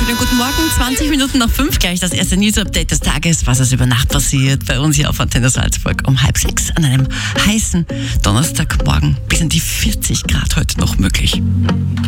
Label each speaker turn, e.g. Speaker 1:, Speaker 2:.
Speaker 1: Schönen guten Morgen, 20 Minuten nach 5, gleich das erste News-Update des Tages, was ist über Nacht passiert bei uns hier auf Antenne Salzburg um 5:30 an einem heißen Donnerstagmorgen. Bis in die 40 Grad heute noch möglich.